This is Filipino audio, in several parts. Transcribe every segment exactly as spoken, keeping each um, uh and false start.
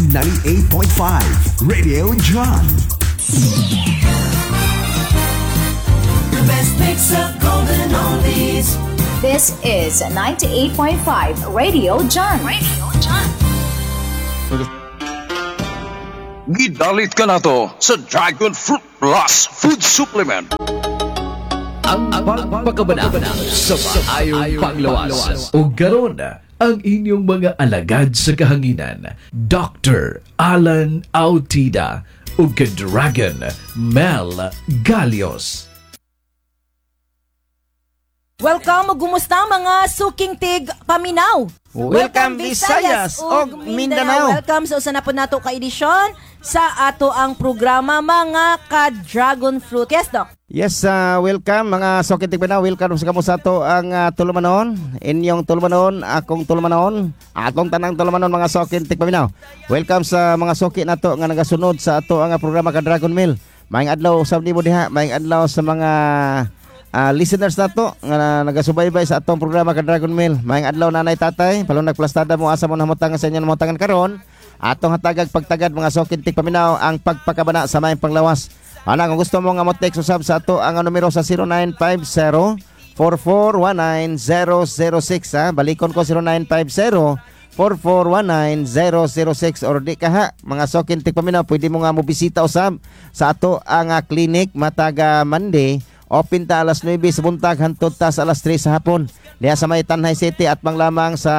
ninety-eight point five Radio John. The best mix of golden oldies. This is ninety-eight point five Radio John. Radio John. Gidalit ka na to sa Dragon Fruit Plus Food Supplement. Ang pagpakabanabana sa maayong panglawas. O garon ang inyong mga alagad sa kahanginan, Doctor Alan Autida o Dragon Mel Galios. Welcome o gumusta mga suking tig paminaw. Welcome Visayas ug Mindanao. Welcome sa usa na po nato ka edisyon sa ato ang programa mga ka-Dragon Fruit. Yes, Doc. Yes, uh, welcome mga suking tig paminaw. Welcome sa kamo sa ato ang uh, tulumanon. Inyong tulumanon, akong tulumanon, akong tanang tulumanon mga suking tig paminaw. Welcome sa mga suki nato nga nagasunod sa ato ang uh, programa ka-Dragon Mill. Maayong adlaw usab nimo diha, maayong adlaw sa mga Uh, listeners na to nga nagasubaybay sa atong programa ka Dragon Mill. Maayong adlaw nanay tatay, palong nagplastada mo asa mo namutangan sa inyo namutangan karon. Atong hatagag pagtagad mga sokintik paminaw ang pagpakabana sa maayong panglawas. Ana kung gusto mo nga mo text usab sa ato ang numero sa zero nine five zero, four four one nine, zero zero six ha. Balikon ko zero nine five zero, four four one nine, zero zero six or di ka ha mga sokintik paminaw pwede mo nga mo bisita usab sa ato ang uh, clinic mataga Monday. Open ta alas nuwebe sa buntag hantod ta sa alas tres sa hapon. Diha sa may Tanay City at pang lamang sa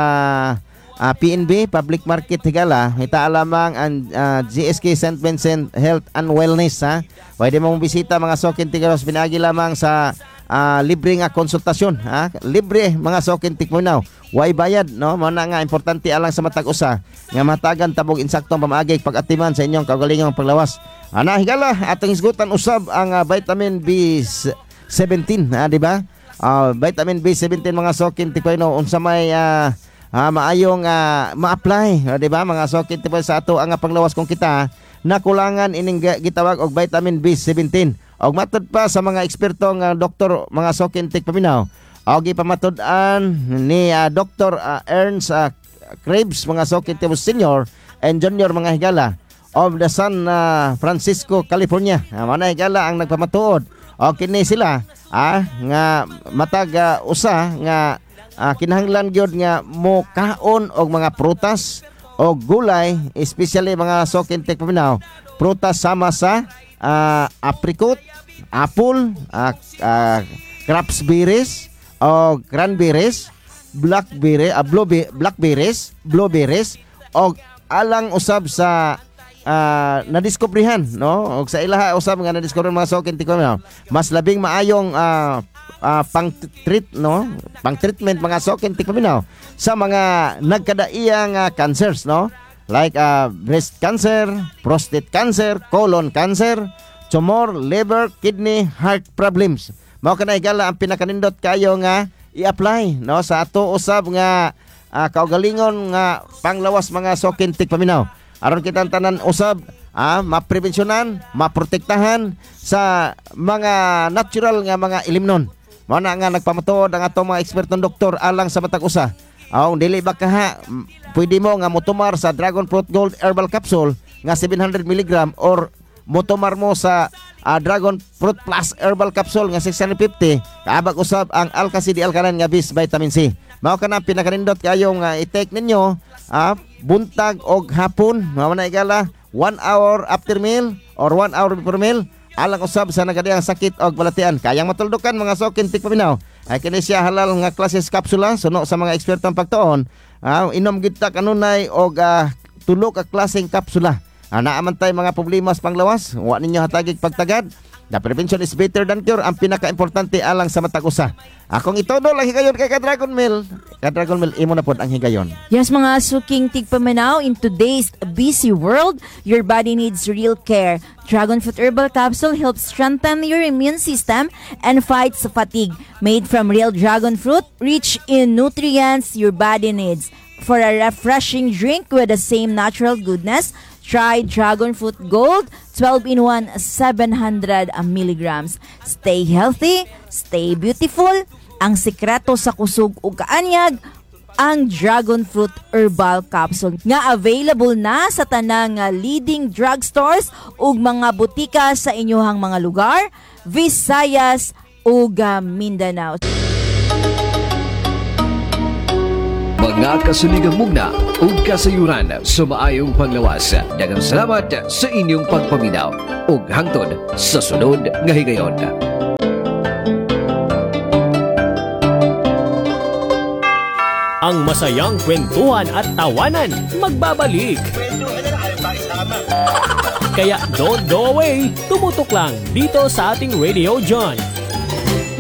uh, P N B Public Market Higala. Ita lamang ang uh, G S K Saint Vincent Health and Wellness ha. Pwede mong bisita mga sokin tigaros pinagi lamang sa uh, libre nga konsultasyon ha. Libre mga sokin tikmunaw. Way bayad no. Mao na nga importante alang sa matag usa nga matagan tabog insaktong pamaagi pag-atiman sa inyong kaugalingong paglawas. Ana higala atong isgutan usab ang uh, vitamin B seventeen ha di ba? Uh, vitamin B seventeen mga sokin tipoy no unsa may uh, uh, maayong uh, ma-apply di ba mga sokin tipoy sa ato ang uh, panglawas kung kita nakulangan ining gitawag og vitamin B seventeen. Og matud pa sa mga eksperto nga uh, doktor mga sokin tik paminaw. Og ipamatud-an ni uh, Doctor uh, Ernst uh, Krebs mga sokin tipoy senior and junior mga higala of the San uh, Francisco, California. Uh, manay gala ang nagpamatuod. O kini sila ah, nga matag uh, usa nga uh, kinahanglan gyud nga mo kaon og mga prutas o gulay, especially mga sokintek paminaw. Prutas sama sa uh, apricot, apple, uh, uh, crabsberries o cranberries, blackberry, uh, blueberry, blackberries, blueberries o alang usab sa Uh, nadiskubrihan no og sa ilaha usab nga nadiskubre mga sokin tiko no mas labing maayong uh, uh, pang treat no pang treatment mga sokin tiko no sa mga nagkadaiyang uh, cancers no like uh, breast cancer, prostate cancer, colon cancer, tumor, liver, kidney, heart problems. Mao kanay gala ang pinakanindot kayo nga i-apply no sa ato usab nga uh, kaugalingon nga panglawas mga sokin tik paminaw. Aron kita tanan usab ah, maprevensyonan, maprotektahan sa mga natural nga mga ilimnon. Mao na nga nagpamatuod ang atong mga ekspertong doktor alang sa matag usa. Aw dili ba kaha pwede mo nga motumar sa Dragon Fruit Gold Herbal Capsule nga seven hundred milligrams or motumar mo sa uh, Dragon Fruit Plus Herbal Capsule nga six hundred fifty kaabag usab ang Alka-C D Alkaline nga bis vitamin C. Mao kana pinakanindot kayo nga i-take ninyo ah, buntag og hapon. Mao na igala one hour after meal or one hour before meal alang usab sa nagadiyang sakit og balatian. Kayang matuldukan mga sokin tik paminaw. Ay kini siya halal nga klases kapsula suno sa mga ekspertong pagtuon. Ah, inom gid ta kanunay og uh, tulo ka klaseng kapsula. Ana man tay mga problema sa panglawas, wa ninyo hatagig pagtagad. The prevention is better than cure. Ang pinaka-importante alang sa matag usa. Akong itodo lang higayon kay ka-Dragon Mill. Ka-Dragon Mill, imo na pod ang higayon. Yes, mga suking tigpamanaw, in today's busy world, your body needs real care. Dragon Fruit Herbal Capsule helps strengthen your immune system and fights fatigue. Made from real dragon fruit, rich in nutrients your body needs. For a refreshing drink with the same natural goodness, try Dragon Fruit Gold twelve in one, seven hundred milligrams. Stay healthy, stay beautiful. Ang sikreto sa kusog ug kaanyag, ang Dragon Fruit Herbal Capsule nga available na sa tanang nga leading drugstores ug mga butika sa inyohang mga lugar, Visayas ug Mindanao. Mga kasuligang mugna ug kasayuran sa maayong panglawas. Daghang salamat sa inyong pagpaminaw ug hangtod sa sunod nga higayon. Ang masayang kwentuhan at tawanan magbabalik. Kaya don't go away, tumutok lang dito sa ating Radio John